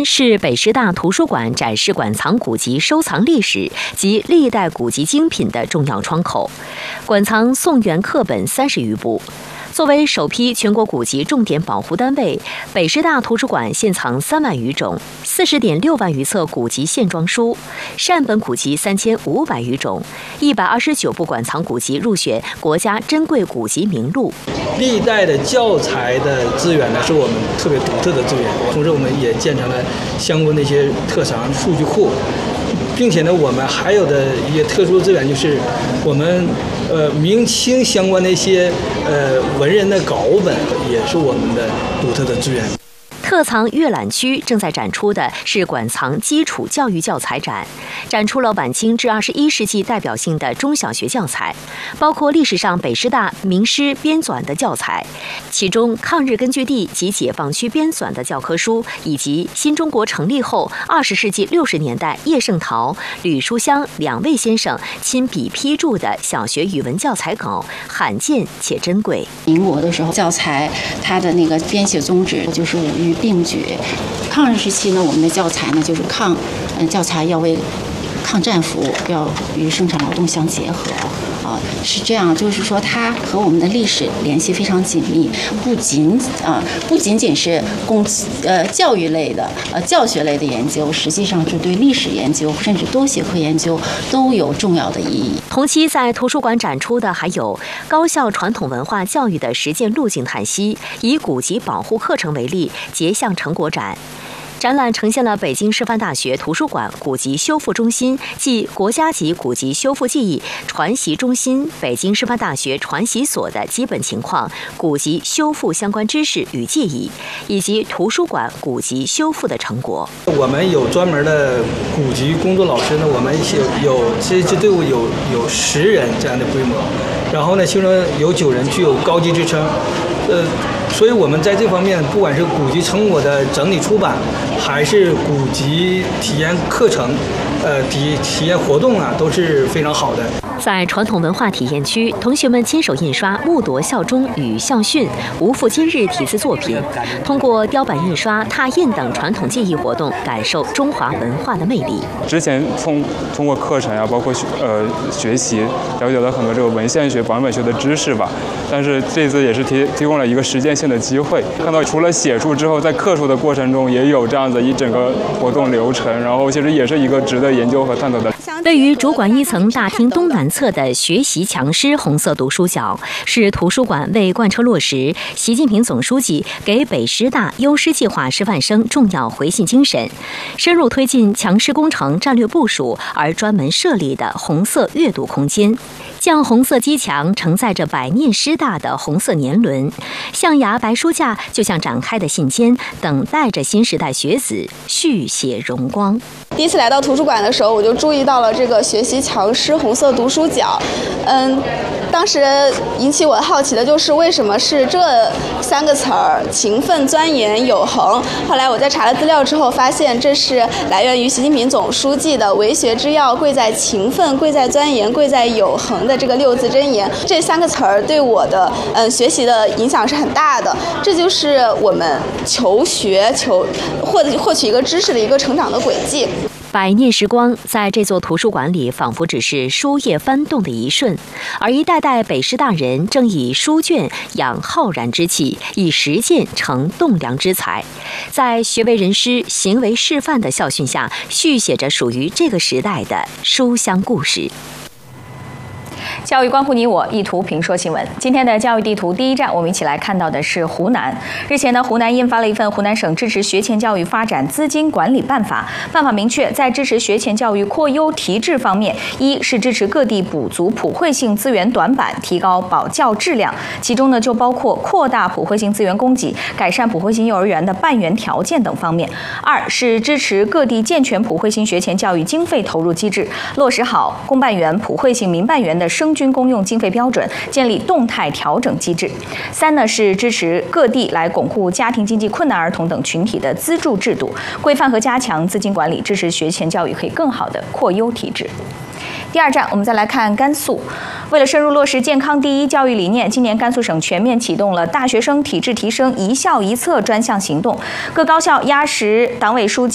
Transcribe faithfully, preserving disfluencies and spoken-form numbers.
天是北师大图书馆展示馆藏古籍收藏历史及历代古籍精品的重要窗口，馆藏宋元课本三十余部。作为首批全国古籍重点保护单位，北师大图书馆现藏三万余种、四十点六万余册古籍线装书，善本古籍三千五百余种，一百二十九部馆藏古籍入选国家珍贵古籍名录。 历代的教材的资源呢，是我们特别独特的资源，同时我们也建成了相关的一些特长数据库。并且呢，我们还有的一些特殊资源，就是我们呃明清相关的一些呃文人的稿本，也是我们的独特的资源。 特藏阅览区正在展出的是馆藏基础教育教材展，展出了晚清至二十一世纪代表性的中小学教材，包括历史上北师大名师编纂的教材，其中抗日根据地及解放区编纂的教科书，以及新中国成立后二十世纪六十年代叶圣陶、吕书香两位先生亲笔批注的小学语文教材稿，罕见且珍贵。 民国的时候，教材它的那个编写宗旨就是五育并举。抗日时期呢，我们的教材呢就是抗，嗯，教材要为抗战服务，要与生产劳动相结合。啊，是这样，就是说它和我们的历史联系非常紧密，不仅啊不仅仅是供呃教育类的呃教学类的研究，实际上是对历史研究甚至多学科研究都有重要的意义。 同期在图书馆展出的还有高校传统文化教育的实践路径探析，以古籍保护课程为例，结项成果展。展览呈现了北京师范大学图书馆古籍修复中心暨国家级古籍修复技艺传习中心、北京师范大学传习所的基本情况、古籍修复相关知识与技艺，以及图书馆古籍修复的成果。 我们有专门的古籍工作老师呢，我们有有这支队伍有有十人这样的规模，然后呢，其中有九人具有高级职称，呃。所以我们在这方面，不管是古籍成果的整理出版，还是古籍体验课程、呃体体验活动啊，都是非常好的。 在传统文化体验区，同学们亲手印刷《木铎孝忠与孝训》《无父今日》题字作品，通过雕版印刷、拓印等传统技艺活动，感受中华文化的魅力。 之前通通过课程啊，包括呃学习，了解了很多这个文献学、版本学的知识吧。但是这次也是提提供了一个实践性的机会，看到除了写书之后，在刻书的过程中也有这样的一整个活动流程，然后其实也是一个值得研究和探讨的。 位于主馆一层大厅东南侧的学习强师红色读书角，是图书馆为贯彻落实习近平总书记给北师大优师计划师范生重要回信精神，深入推进强师工程战略部署而专门设立的红色阅读空间。将红色机墙承载着百念师大的红色年轮，象牙白书架就像展开的信笺，等待着新时代学子续写荣光。 第一次来到图书馆的时候，我就注意到了这个学习强师红色读书角。嗯，当时引起我好奇的就是为什么是这三个词儿：勤奋、钻研、有恒。后来我在查了资料之后，发现这是来源于习近平总书记的为学之要，贵在勤奋，贵在钻研，贵在有恒的这个六字真言。这三个词儿对我的嗯学习的影响是很大的。这就是我们求学、求获获取一个知识的一个成长的轨迹。 百年时光在这座图书馆里仿佛只是书页翻动的一瞬，而一代代北师大人正以书卷养浩然之气，以实践成栋梁之才，在学为人师、行为示范的校训下，续写着属于这个时代的书香故事。 教育关乎你我，一图评说新闻。今天的教育地图第一站，我们一起来看到的是湖南。日前呢，湖南印发了一份湖南省支持学前教育发展资金管理办法。办法明确，在支持学前教育扩优提质方面，一是支持各地补足普惠性资源短板，提高保教质量，其中呢就包括扩大普惠性资源供给，改善普惠性幼儿园的办园条件等方面。二是支持各地健全普惠性学前教育经费投入机制，落实好公办园、普惠性民办园的生均公用经费标准，建立动态调整机制。三呢是支持各地来巩固家庭经济困难儿童等群体的资助制度，规范和加强资金管理，支持学前教育可以更好的扩优提质。第二站，我们再来看甘肃。为了深入落实健康第一教育理念，今年甘肃省全面启动了大学生体质提升一校一策专项行动，各高校压实党委书记